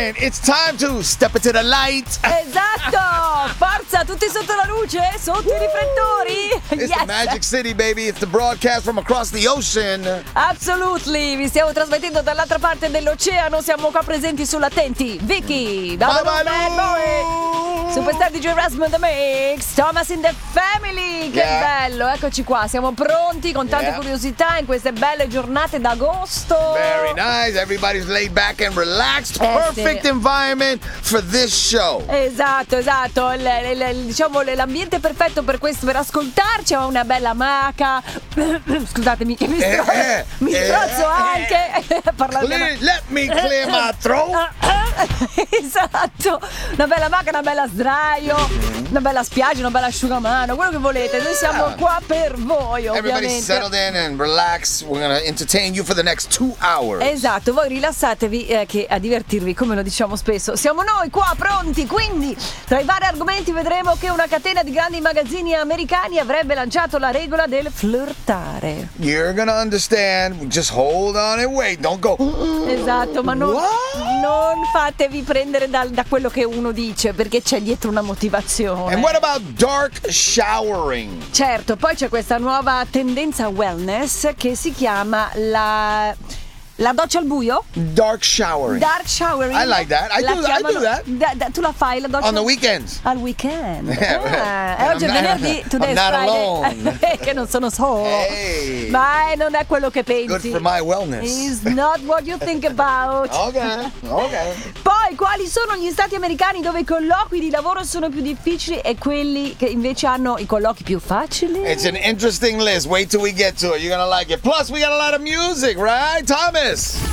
And it's time to step into the light. Esatto! Forza, tutti sotto la luce, sotto i riflettori. It's the Magic City, baby. It's the broadcast from across the ocean. Absolutely, vi stiamo trasmettendo dall'altra parte dell'oceano. Siamo qua presenti sull'Attenti. Vicky, Bad Boy, Superstar DJ Rasmus The Mix, Thomas in the Family. Che bello, eccoci qua. Siamo pronti con tante curiosità in queste belle giornate d'agosto. Very nice. Everybody's laid back and relaxed. Perfect environment for this show. Esatto. Diciamo l'ambiente perfetto per questo, per ascoltarci. Ho una bella maca. Scusatemi, mi strozzo anche. Let me clear my throat. Esatto, una bella maca, una bella sdraio, una bella spiaggia, una bella asciugamano, quello che volete. Noi siamo qua per voi, ovviamente. Everybody settled in and relax. We're gonna entertain you for the next 2 hours. Esatto, voi rilassatevi che a divertirvi, come lo diciamo spesso, siamo noi qua pronti. Quindi tra i vari argomenti vedremo che una catena di grandi magazzini americani avrebbe lanciato la regola del flirtare. You're gonna understand. Just hold on and wait. Don't go. Esatto, ma non fatevi prendere da quello che uno dice, perché c'è dietro una motivazione. And what about dark showering? Certo, poi c'è questa nuova tendenza wellness che si chiama la doccia al buio? Dark showering. Dark showering. I like that. I do that. Tu la fai la doccia on the weekends. Al weekend. Oggi è venerdì, I'm today's not Friday. alone. Che non sono solo. Hey. Ma non è quello che pensi. Good for my wellness. It's not what you think about. Okay. Poi, quali sono gli stati americani dove i colloqui di lavoro sono più difficili e quelli che invece hanno i colloqui più facili? It's an interesting list. Wait till we get to it. You're gonna like it. Plus, we got a lot of music, right, Thomas?